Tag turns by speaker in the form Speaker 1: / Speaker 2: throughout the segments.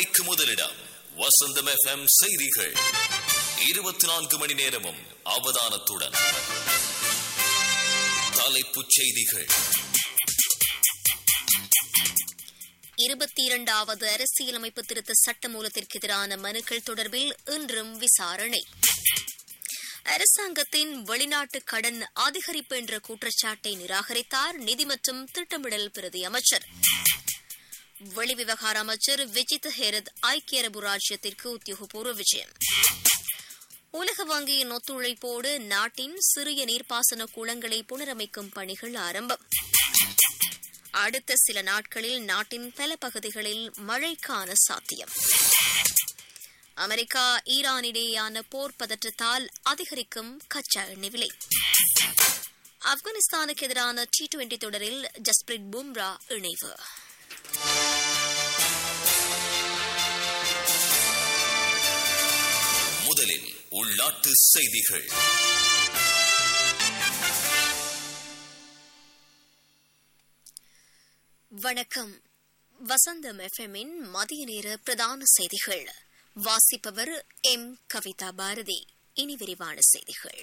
Speaker 1: மணிக்கு முதலிடம் வசந்தம் FM செய்திகள். 24 மணி நேரமும் அவதானத்துடன். தலைப்புச் செய்திகள்.
Speaker 2: 22வது அரசியலமைப்பு திருத்த சட்டமூலத்திற்கு எதிரான மனுக்கள் தொடர்பில் இன்றும் விசாரணை. அரசாங்கத்தின் வெளிநாட்டு கடன் அதிகரிப்பு என்ற குற்றச்சாட்டை நிராகரித்தார் நிதி மற்றும் திட்டமிடல் பிரதி அமைச்சர். வெளிவிவகார அமைச்சர் விஜித் ஹேரத் ஐக்கிய அரபு ராஜ்யத்திற்கு உத்தியோகபூர்வ விஜயம். உலக வங்கியின் ஒத்துழைப்போடு நாட்டின் சிறிய நீர்ப்பாசன குளங்களை புனரமைக்கும் பணிகள் ஆரம்பம். அடுத்த சில நாட்களில் நாட்டின் பல பகுதிகளில் மழைக்கான சாத்தியம். அமெரிக்கா ஈரானிடையேயான போர் பதற்றத்தால் அதிகரிக்கும் கச்சா எண்ணெய் விலை. ஆப்கானிஸ்தானுக்கு எதிரான T20 தொடரில் ஜஸ்பிரிட் பும்ரா இணைவு.
Speaker 1: முதலில் உள்நாட்டு செய்திகள்.
Speaker 2: வணக்கம். வசந்தம் எஃப்எம்மின் மதிய நேர பிரதான செய்திகள். வாசிப்பவர் எம் கவிதா பாரதி. இனி விரிவான செய்திகள்.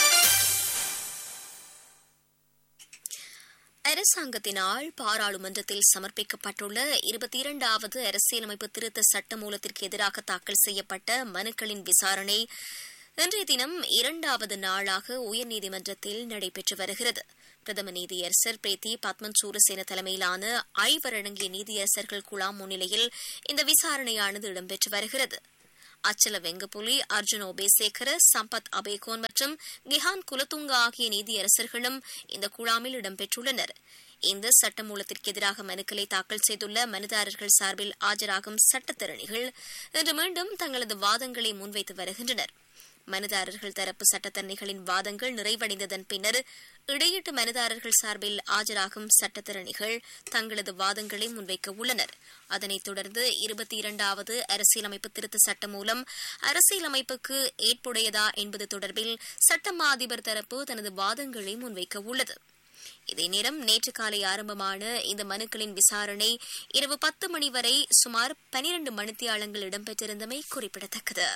Speaker 2: அரசாங்கத்தினால் பாராளுமன்றத்தில் சமர்ப்பிக்கப்பட்டுள்ள 22வது அரசியலமைப்பு திருத்த சட்டமூலத்திற்கு எதிராக தாக்கல் செய்யப்பட்ட மனுக்களின் விசாரணை இன்றைய தினம் 2வது நாளாக உயர்நீதிமன்றத்தில் நடைபெற்று வருகிறது. பிரதம நீதியரசர் பிரீத்தி பத்மன் சூரசேன தலைமையிலான ஐவரடங்கிய நீதியரசர்கள் குழாம் முன்னிலையில் இந்த விசாரணையானது இடம்பெற்று வருகிறது. அச்சல வெங்கப்புலி, அர்ஜுன் ஒபேசேகர, சம்பத் அபேகோன் மற்றும் கிஹான் குலதுங்க ஆகிய நீதியரசர்களும் இந்த குழாமில் இடம்பெற்றுள்ளனர். இந்த சட்டமூலத்திற்கு எதிராக மனுக்களை தாக்கல் செய்துள்ள மனுதாரர்கள் சார்பில் ஆஜராகும் சட்டத்தரணிகள் இன்று மீண்டும் தங்களது வாதங்களை முன்வைத்து வருகின்றனர். மனுதாரர்கள் தரப்பு சட்டத்தரணிகளின் வாதங்கள் நிறைவடைந்ததன் பின்னர் இடையீட்டு மனுதாரர்கள் சார்பில் ஆஜராகும் சட்டத்தரணிகள் தங்களது வாதங்களை முன்வைக்க உள்ளனர். அதனைத் தொடர்ந்து 22வது அரசியலமைப்பு திருத்த சட்டம் மூலம் அரசியலமைப்புக்கு ஏற்புடையதா என்பது தொடர்பில் சட்டமா அதிபர் தரப்பு தனது வாதங்களை முன்வைக்க உள்ளது. இதே நேரம் நேற்று காலை ஆரம்பமான இந்த மனுக்களின் விசாரணை இரவு 10 மணி வரை சுமார் 12 மணித்தியாலங்கள் இடம்பெற்றிருந்தமை குறிப்பிடத்தக்கது.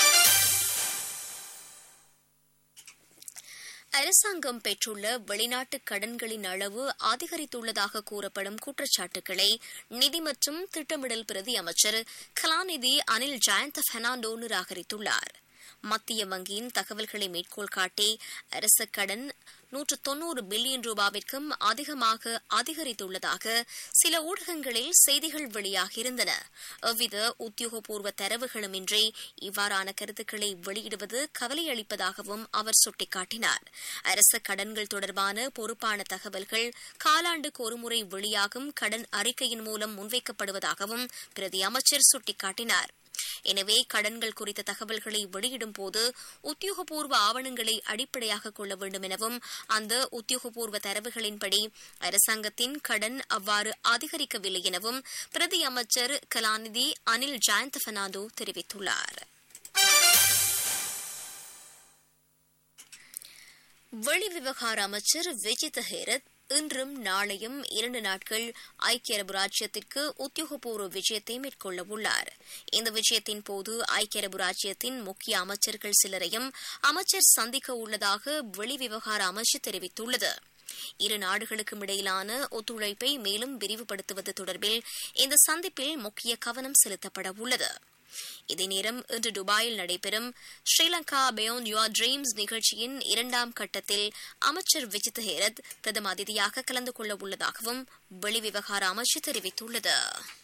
Speaker 2: அரசாங்கம் பெற்றுள்ள வெளிநாட்டு கடன்களின் அளவு அதிகரித்துள்ளதாக கூறப்படும் குற்றச்சாட்டுகளை நிதி மற்றும் திட்டமிடல் பிரதி அமைச்சர் கலாநிதி அனில் ஜயந்த பெர்னாண்டோ நிராகரித்துள்ளார். மத்திய வங்கியின் தகவல்களை மேற்கோள் காட்டி அரச கடன் 190 பில்லியன் ரூபாவிற்கும் அதிகமாக அதிகரித்துள்ளதாக சில ஊடகங்களில் செய்திகள் வெளியாகியிருந்தன. எவ்வித உத்தியோகபூர்வ தரவுகளுமின்றி இவ்வாறான கருத்துக்களை வெளியிடுவது கவலையளிப்பதாகவும் அவர் சுட்டிக்காட்டினார். அரச கடன்கள் தொடர்பான பொறுப்பான தகவல்கள் காலாண்டுக்கு ஒருமுறை வெளியாகும் கடன் அறிக்கையின் மூலம் முன்வைக்கப்படுவதாகவும் பிரதி அமைச்சர் சுட்டிக்காட்டினார். எனவே கடன்கள் குறித்த தகவல்களை வெளியிடும் போது உத்தியோகபூர்வ ஆவணங்களை அடிப்படையாக கொள்ள வேண்டும் எனவும் அந்த உத்தியோகபூர்வ தரவுகளின்படி அரசாங்கத்தின் கடன் அவ்வாறு அதிகரிக்கவில்லை எனவும் பிரதி அமைச்சர் கலாநிதி அனில் ஜயந்த பெர்னாண்டோ தெரிவித்துள்ளார். வெளிவிவகார அமைச்சர் விஜித் ஹேரத் இன்றும் நாளையும் 2 நாட்கள் ஐக்கிய அரபு ராஜ்யத்திற்கு உத்தியோகபூர்வ விஜயத்தை மேற்கொள்ள உள்ளார். இந்த விஜயத்தின் போது ஐக்கிய அரபு ராஜ்யத்தின் முக்கிய அமைச்சர்கள் சிலரையும் அமைச்சர் சந்திக்க உள்ளதாக வெளிவிவகார அமைச்சு தெரிவித்துள்ளது. 2 நாடுகளுக்கும் இடையிலான ஒத்துழைப்பை மேலும் விரிவுபடுத்துவது தொடர்பில் இந்த சந்திப்பில் முக்கிய கவனம் செலுத்தப்பட உள்ளது. இதே நேரம் இன்று துபாயில் நடைபெறும் ஸ்ரீலங்கா பியாண்ட் யுவர் ட்ரீம்ஸ் நிகழ்ச்சியின் 2ஆம் கட்டத்தில் அமைச்சர் விஜித் ஹேரத் பிரதம அதிதியாக கலந்து கொள்ள உள்ளதாகவும் வெளிவிவகார அமைச்சு தெரிவித்துள்ளது.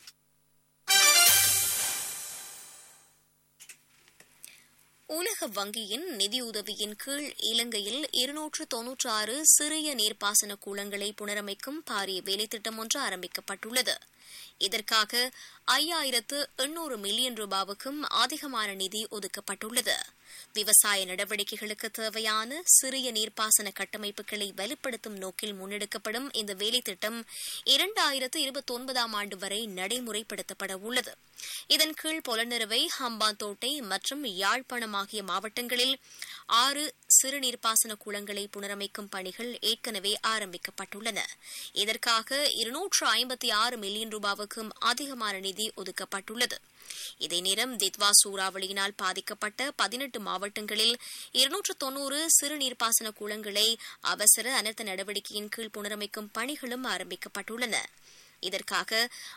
Speaker 2: உலக வங்கியின் நிதியுதவியின் கீழ் இலங்கையில் 296 சிறிய நீர்ப்பாசன குளங்களை புனரமைக்கும் பாரிய வேலைத்திட்டம் ஒன்று ஆரம்பிக்கப்பட்டுள்ளது. இதற்காக 5800 மில்லியன் ரூபாவுக்கும் அதிகமான நிதி ஒதுக்கப்பட்டுள்ளது. விவசாய நடவடிக்கைகளுக்கு தேவையான சிறிய நீர்ப்பாசன கட்டமைப்புகளை வலுப்படுத்தும் நோக்கில் முன்னெடுக்கப்படும் இந்த வேலைத்திட்டம் 2029ஆம் ஆண்டு வரை நடைமுறைப்படுத்தப்பட உள்ளது. இதன் கீழ் பொலனறுவை, ஹம்பாந்தோட்டை மற்றும் யாழ்ப்பாணம் ஆகிய மாவட்டங்களில் 6 சிறுநீர்ப்பாசன குளங்களை புனரமைக்கும் பணிகள் ஏற்கனவே ஆரம்பிக்கப்பட்டுள்ளன. இதற்காக 256 மில்லியன் ரூபாவுக்கும் அதிகமான நிதி ஒதுக்கப்பட்டுள்ளது. இதே நேரம் தித்வா சூறாவளியினால் பாதிக்கப்பட்ட 18 மாவட்டங்களில் 290 சிறுநீர்ப்பாசன குளங்களை அவசர அனர்த்த நடவடிக்கையின் கீழ் புனரமைக்கும் பணிகளும் ஆரம்பிக்கப்பட்டுள்ளன. இதற்காக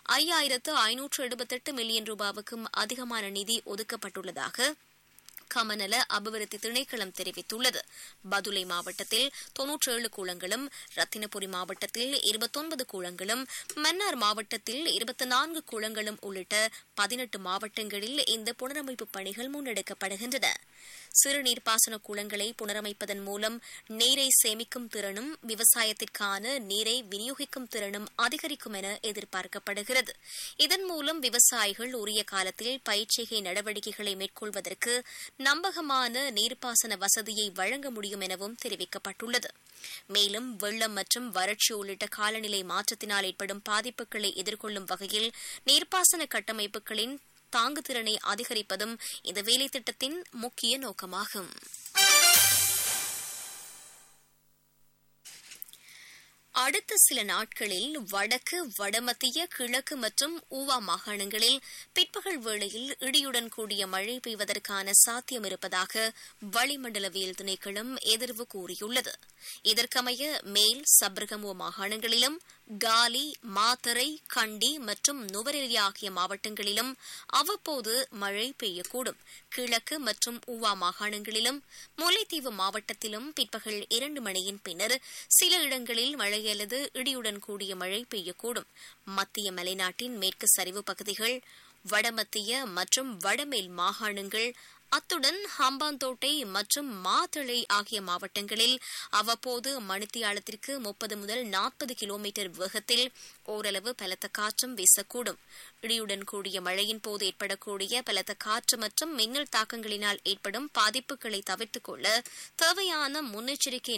Speaker 2: 5578 மில்லியன் ரூபாவுக்கும் அதிகமான நிதி ஒதுக்கப்பட்டுள்ளதாக கமநல அபிவிருத்தி திணைக்களம் தெரிவித்துள்ளது. பதுளை மாவட்டத்தில் 97 குளங்களும், ரத்தினபுரி மாவட்டத்தில் 29 குளங்களும், மன்னார் மாவட்டத்தில் 24 குளங்களும் உள்ளிட்ட 18 மாவட்டங்களில் இந்த புனரமைப்பு பணிகள் முன்னெடுக்கப்படுகின்றன. சிறுநீர்ப்பாசன குளங்களை புனரமைப்பதன் மூலம் நீரை சேமிக்கும் திறனும் விவசாயத்திற்கான நீரை விநியோகிக்கும் திறனும் அதிகரிக்கும் என எதிர்பார்க்கப்படுகிறது. இதன் மூலம் விவசாயிகள் உரிய காலத்தில் பயிர்ச்செய்கை நடவடிக்கைகளை மேற்கொள்வதற்கு நம்பகமான நீர்ப்பாசன வசதியை வழங்க முடியும் எனவும் தெரிவிக்கப்பட்டுள்ளது. மேலும் வெள்ளம் மற்றும் வறட்சி உள்ளிட்ட காலநிலை மாற்றத்தினால் ஏற்படும் பாதிப்புகளை எதிர்கொள்ளும் வகையில் நீர்ப்பாசன கட்டமைப்புகளின் தாங்குதிறனை அதிகரிப்பதும் இந்த வேலைத்திட்டத்தின் முக்கிய நோக்கமாகும். அடுத்த சில நாட்களில் வடக்கு, வடமத்திய, கிழக்கு மற்றும் ஊவா மாகாணங்களில் பிற்பகல் வேளையில் இடியுடன் கூடிய மழை பெய்வதற்கான சாத்தியம் இருப்பதாக வளிமண்டலவியல் திணைக்களம் எதிர்வு கூறியுள்ளது. இதற்கமைய மேல் சப்ரகமுவ மாகாணங்களிலும், காலி, மாத்தறை, கண்டி மற்றும் நுவரெலியா ஆகிய மாவட்டங்களிலும் அவ்வப்போது மழை பெய்யக்கூடும். கிழக்கு மற்றும் ஊவா மாகாணங்களிலும் முல்லைத்தீவு மாவட்டத்திலும் பிற்பகல் 2 மணியின் பின்னர் சில இடங்களில் மழை அல்லது இடியுடன் கூடிய மழை பெய்யக்கூடும். மத்திய மலைநாட்டின் மேற்கு சரிவு பகுதிகள், வடமத்திய மற்றும் வடமேல் மாகாணங்கள், அத்துடன் ஹம்பாந்தோட்டை மற்றும் மாத்தளை ஆகிய மாவட்டங்களில் அவ்வப்போது மணித்தியாலத்திற்கு 30 முதல் 40 கிலோமீட்டர் வேகத்தில் ஓரளவு பலத்த காற்றும் வீசக்கூடும். இடியுடன் கூடிய மழையின் போது ஏற்படக்கூடிய பலத்த காற்று மற்றும் மின்னல் தாக்கங்களினால் ஏற்படும் பாதிப்புகளை தவிர்த்துக் கொள்ள தேவையான முன்னெச்சரிக்கை